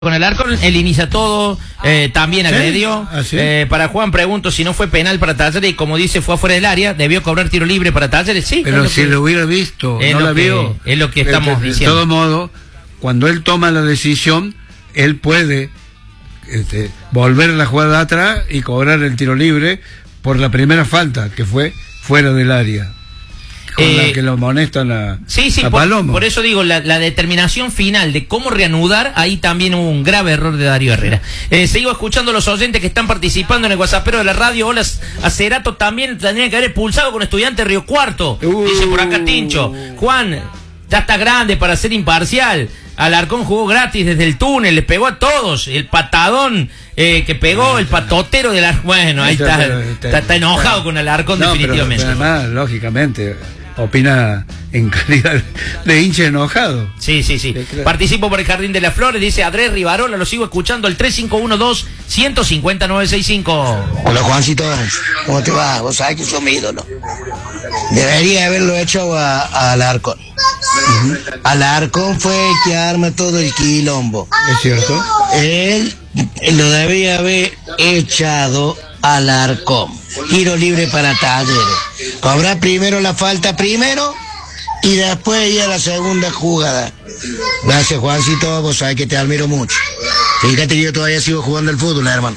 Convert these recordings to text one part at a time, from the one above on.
Con el arco, él inicia todo, también agredió. ¿Sí? Para Juan pregunto si no fue penal para Talleres y como dice fue afuera del área, debió cobrar tiro libre para Talleres, sí. Pero si lo hubiera visto, no la vio. Es lo que estamos diciendo. De todo modo, cuando él toma la decisión, él puede volver a la jugada atrás y cobrar el tiro libre por la primera falta, que fue fuera del área. Con la que lo amonestan a Palomo. Por eso digo, la determinación final de cómo reanudar, ahí también hubo un grave error de Darío Herrera. Sigo escuchando a los oyentes que están participando en el WhatsAppero de la radio. Hola, a Cerato también tendría que haber expulsado con Estudiantes Río Cuarto. Dice por acá Tincho. Juan, ya está grande para ser imparcial. Alarcón jugó gratis desde el túnel, le pegó a todos. El patadón que pegó, el patotero de la... Bueno, ahí está enojado con Alarcón definitivamente. Pero además, lógicamente... opina en calidad de hincha enojado. Sí. Participo por el Jardín de las Flores, dice Andrés Rivarola, lo sigo escuchando al 3512-150-965. Hola Juancito, ¿cómo te va? Vos sabés que sos mi ídolo. Debería haberlo hecho a Alarcón. Alarcón fue el que arma todo el quilombo. ¿Es cierto? Él lo debía haber echado Alarcón. Tiro libre para Talleres. Cobrar primero la falta y después ir a la segunda jugada. Gracias Juancito, vos sabés que te admiro mucho. Fíjate que yo todavía sigo jugando al fútbol, hermano.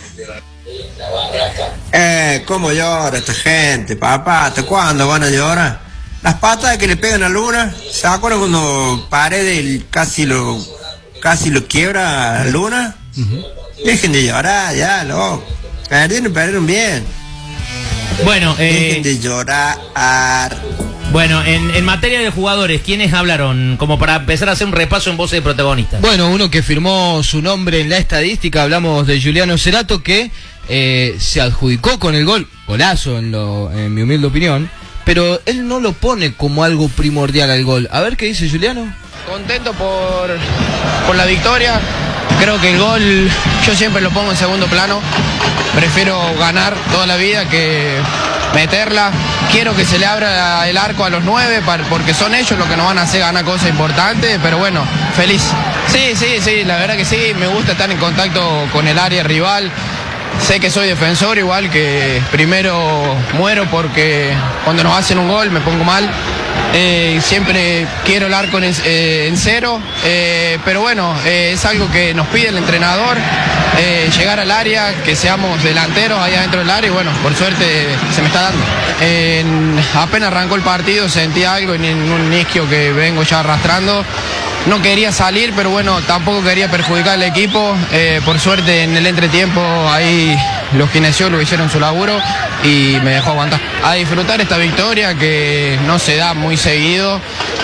¿Cómo llora esta gente, papá? ¿Hasta cuándo van a llorar? Las patas que le pegan a Luna, ¿se acuerdan cuando Paredes casi lo quiebra a Luna? Dejen de llorar, ya, loco. Perdieron bien. Bueno, dejen de llorar. Bueno, en materia de jugadores, ¿quiénes hablaron? Como para empezar a hacer un repaso en voces de protagonistas. Bueno, uno que firmó su nombre en la estadística, hablamos de Juliano Cerato, que se adjudicó con el golazo en mi humilde opinión, pero él no lo pone como algo primordial al gol. A ver qué dice Juliano. Contento por la victoria. Creo que el gol yo siempre lo pongo en segundo plano. Prefiero ganar toda la vida que meterla. Quiero que se le abra el arco a los 9 porque son ellos los que nos van a hacer ganar cosas importantes. Pero bueno, feliz. Sí, la verdad que sí. Me gusta estar en contacto con el área rival. Sé que soy defensor, igual que primero muero porque cuando nos hacen un gol me pongo mal. Siempre quiero el arco en cero, pero bueno, es algo que nos pide el entrenador, llegar al área, que seamos delanteros allá dentro del área y bueno, por suerte se me está dando. Apenas arrancó el partido sentí algo en un isquio que vengo ya arrastrando. No quería salir, pero bueno, tampoco quería perjudicar al equipo. Por suerte en el entretiempo ahí los kinesiólogos hicieron su laburo y me dejó aguantar. A disfrutar esta victoria que no se da muy seguido.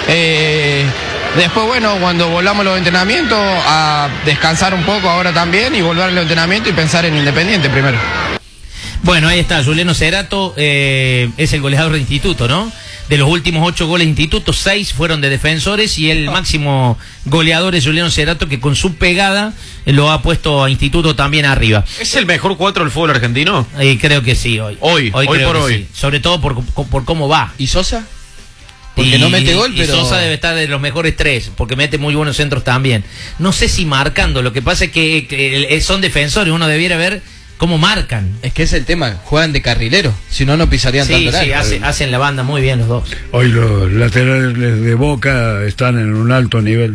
Después, bueno, cuando volvamos a los entrenamientos, a descansar un poco ahora también y volver al entrenamiento y pensar en Independiente primero. Bueno, ahí está, Juliano Cerato es el goleador de Instituto, ¿no? De los últimos 8 goles de Instituto, 6 fueron de defensores y el máximo goleador es Juliano Cerato, que con su pegada lo ha puesto a Instituto también arriba. ¿Es el mejor 4 del fútbol argentino? Creo que sí, hoy por hoy. Sí. Sobre todo por cómo va. ¿Y Sosa? Porque no mete gol, pero... Sosa debe estar de los mejores 3, porque mete muy buenos centros también. No sé si marcando, lo que pasa es que son defensores, uno debiera ver cómo marcan. Es que es el tema, juegan de carrilero, si no, no pisarían tanto. Sí, hacen la banda muy bien los dos. Hoy los laterales de Boca están en un alto nivel.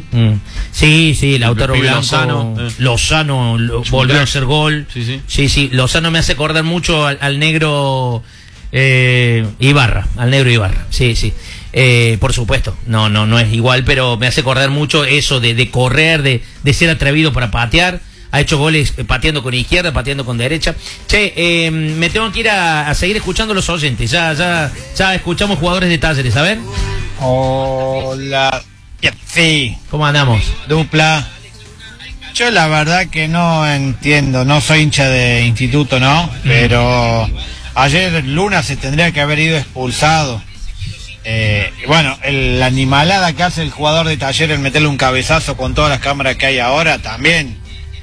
Sí, Lautaro Blanco, Lozano volvió a hacer gol. Sí, Lozano me hace acordar mucho al negro Ibarra, sí. Por supuesto, no es igual, pero me hace acordar mucho eso de correr, de ser atrevido para patear. Ha hecho goles pateando con izquierda, pateando con derecha. Che, me tengo que ir a seguir escuchando los oyentes. Ya escuchamos jugadores de Talleres, a ver. Hola. Sí. ¿Cómo andamos? Dupla. Yo la verdad que no entiendo, no soy hincha de Instituto, ¿no? Pero ayer Luna se tendría que haber ido expulsado. Bueno, la animalada que hace el jugador de Talleres, meterle un cabezazo con todas las cámaras que hay ahora, también.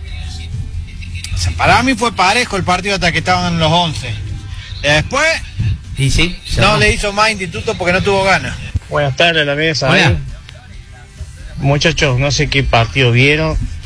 Para mí fue parejo el partido hasta que estaban los 11. Después no le hizo más Instituto porque no tuvo ganas. Buenas tardes a la mesa. Hola. Muchachos, no sé qué partido vieron,